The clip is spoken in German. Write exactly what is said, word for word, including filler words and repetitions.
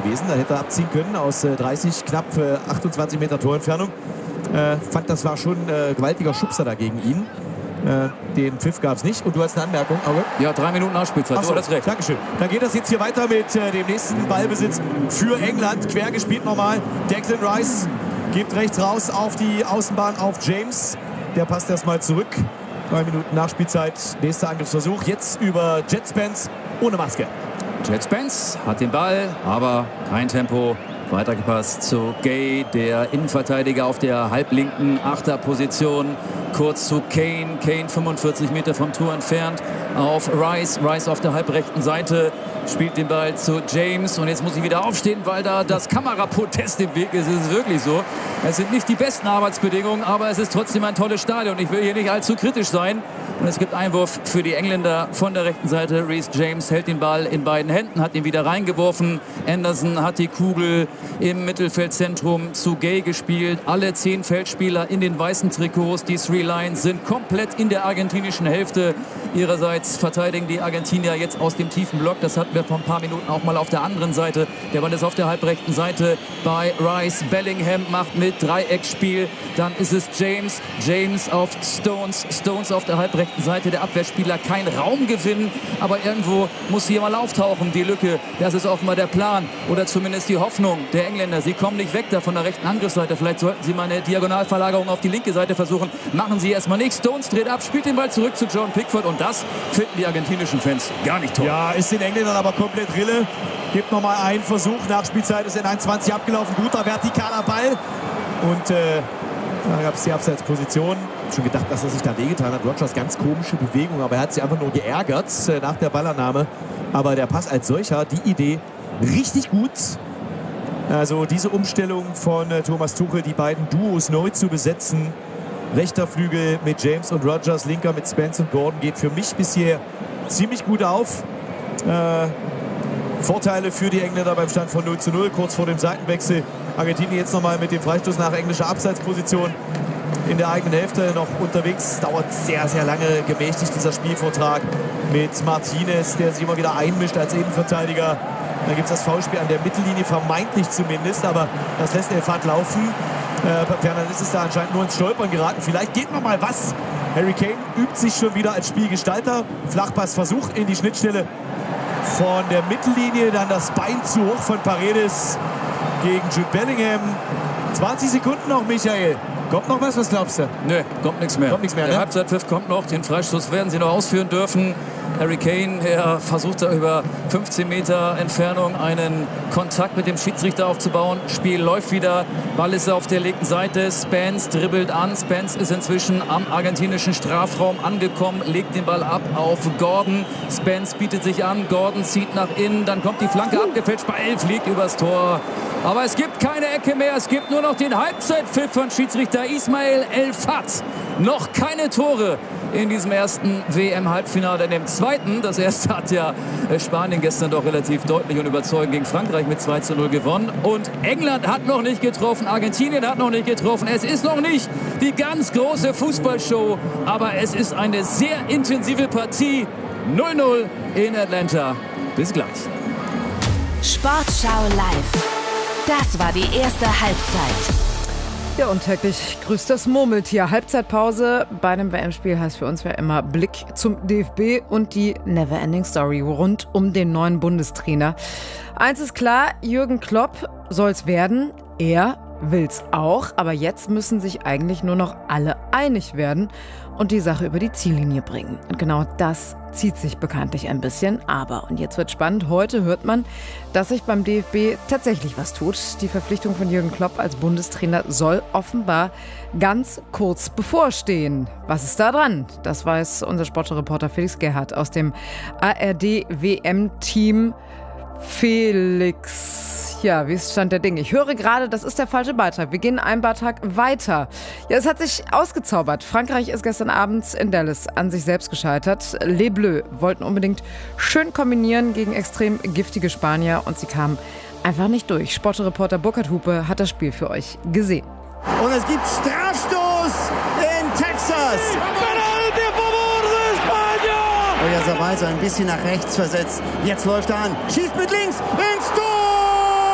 gewesen. Da hätte er abziehen können aus äh, dreißig, knapp äh, achtundzwanzig Meter Torentfernung. Äh, fand, das war schon äh, gewaltiger Schubser da gegen ihn. Äh, den Pfiff gab es nicht. Und du hast eine Anmerkung, Auge? Ja, drei Minuten Nachspielzeit. So, du hast recht. Dankeschön. Dann geht das jetzt hier weiter mit äh, dem nächsten Ballbesitz für England. Quer gespielt nochmal. Declan Rice gibt rechts raus auf die Außenbahn auf James. Der passt erstmal zurück. Drei Minuten Nachspielzeit. Nächster Angriffsversuch. Jetzt über Jet Spence ohne Maske. Jet Spence hat den Ball, aber kein Tempo. Weitergepasst zu Gay, der Innenverteidiger auf der halblinken Achterposition. Kurz zu Kane. Kane fünfundvierzig Meter vom Tor entfernt auf Rice. Rice auf der halbrechten Seite spielt den Ball zu James. Und jetzt muss ich wieder aufstehen, weil da das Kameraprotest im Weg ist. Es ist wirklich so. Es sind nicht die besten Arbeitsbedingungen, aber es ist trotzdem ein tolles Stadion. Ich will hier nicht allzu kritisch sein. Und es gibt Einwurf für die Engländer von der rechten Seite. Reece James hält den Ball in beiden Händen, hat ihn wieder reingeworfen. Anderson hat die Kugel im Mittelfeldzentrum zu Gay gespielt. Alle zehn Feldspieler in den weißen Trikots, die Three Lions, sind komplett in der argentinischen Hälfte. Ihrerseits verteidigen die Argentinier jetzt aus dem tiefen Block. Das hatten wir vor ein paar Minuten auch mal auf der anderen Seite. Der Ball ist auf der halbrechten Seite bei Rice. Bellingham macht mit Dreiecksspiel. Dann ist es James. James auf Stones. Stones auf der halbrechten Seite. Der Abwehrspieler kein Raumgewinn. Aber irgendwo muss hier mal auftauchen, die Lücke. Das ist offenbar der Plan oder zumindest die Hoffnung der Engländer. Sie kommen nicht weg da von der rechten Angriffsseite. Vielleicht sollten sie mal eine Diagonalverlagerung auf die linke Seite versuchen. Machen sie erstmal nicht. Stones dreht ab, spielt den Ball zurück zu John Pickford. Und das finden die argentinischen Fans gar nicht toll. Ja, ist den Engländern aber komplett Rille. Gibt nochmal einen Versuch. Nachspielzeit ist in einundzwanzig abgelaufen. Guter vertikaler Ball. Und äh, da gab es die Abseitsposition. Ich habe schon gedacht, dass er sich da wehgetan hat. Rodgers ganz komische Bewegung, aber er hat sie einfach nur geärgert äh, nach der Ballannahme. Aber der Pass als solcher, die Idee, richtig gut. Also diese Umstellung von äh, Thomas Tuchel, die beiden Duos neu zu besetzen. Rechter Flügel mit James und Rodgers, linker mit Spence und Gordon, geht für mich bisher ziemlich gut auf. Äh, Vorteile für die Engländer beim Stand von null zu null, kurz vor dem Seitenwechsel. Argentinien jetzt nochmal mit dem Freistoß nach englischer Abseitsposition in der eigenen Hälfte noch unterwegs. Dauert sehr, sehr lange gemächtigt dieser Spielvortrag mit Martinez, der sich immer wieder einmischt als Innenverteidiger. Da gibt es das Foulspiel an der Mittellinie, vermeintlich zumindest, aber das lässt El Fat laufen. Äh, Fernandes ist da anscheinend nur ins Stolpern geraten. Vielleicht geht noch mal was. Harry Kane übt sich schon wieder als Spielgestalter. Flachpassversuch in die Schnittstelle von der Mittellinie. Dann das Bein zu hoch von Paredes gegen Jude Bellingham. zwanzig Sekunden noch, Michael. Kommt noch was? Was glaubst du? Nö, kommt nichts mehr. Kommt nichts mehr, Der ne? Halbzeitpfiff kommt noch. Den Freistoß werden sie noch ausführen dürfen. Harry Kane, er versucht da über fünfzehn Meter Entfernung einen Kontakt mit dem Schiedsrichter aufzubauen. Spiel läuft wieder. Ball ist auf der linken Seite. Spence dribbelt an. Spence ist inzwischen am argentinischen Strafraum angekommen. Legt den Ball ab auf Gordon. Spence bietet sich an. Gordon zieht nach innen. Dann kommt die Flanke abgefälscht. Ball fliegt übers Tor. Aber es gibt keine Ecke mehr. Es gibt nur noch den Halbzeitpfiff von Schiedsrichter Ismael El Fat. Noch keine Tore in diesem ersten W M-Halbfinale. In dem zweiten, das erste hat ja Spanien gestern doch relativ deutlich und überzeugend gegen Frankreich mit zwei zu null gewonnen. Und England hat noch nicht getroffen, Argentinien hat noch nicht getroffen. Es ist noch nicht die ganz große Fußballshow, aber es ist eine sehr intensive Partie. null null in Atlanta. Bis gleich. Sportschau live. Das war die erste Halbzeit. Ja, und täglich grüßt das Murmeltier. Halbzeitpause bei einem W M-Spiel heißt für uns ja immer Blick zum D F B und die Neverending Story rund um den neuen Bundestrainer. Eins ist klar, Jürgen Klopp soll's werden. Er will's auch, aber jetzt müssen sich eigentlich nur noch alle einig werden und die Sache über die Ziellinie bringen. Und genau das zieht sich bekanntlich ein bisschen. Aber, und jetzt wird spannend, heute hört man, dass sich beim D F B tatsächlich was tut. Die Verpflichtung von Jürgen Klopp als Bundestrainer soll offenbar ganz kurz bevorstehen. Was ist da dran? Das weiß unser Sportreporter Felix Gerhardt aus dem A R D-W M-Team. Felix, ja, wie ist Stand der Dinge? Ich höre gerade, das ist der falsche Beitrag. Wir gehen einen Beitrag weiter. Ja, es hat sich ausgezaubert. Frankreich ist gestern Abend in Dallas an sich selbst gescheitert. Les Bleus wollten unbedingt schön kombinieren gegen extrem giftige Spanier und sie kamen einfach nicht durch. Sportreporter Burkhard Hupe hat das Spiel für euch gesehen. Und es gibt Strafstoß in Texas. Oyarzabal so ein bisschen nach rechts versetzt. Jetzt läuft er an. Schießt mit links ins Tor.